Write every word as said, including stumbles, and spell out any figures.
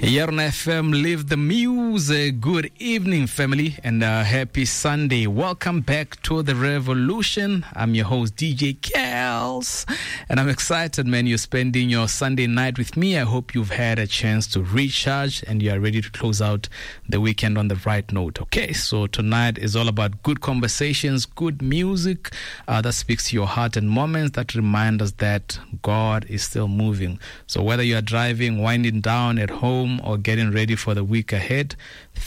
Here on F M, live the music. Good evening, family, and uh, happy Sunday. Welcome back to The Revolution. I'm your host, D J Kels, and I'm excited, man. You're spending your Sunday night with me. I hope you've had a chance to recharge and you are ready to close out the weekend on the right note. Okay, so tonight is all about good conversations, good music uh, that speaks to your heart, and moments that remind us that God is still moving. So whether you are driving, winding down at home, or getting ready for the week ahead,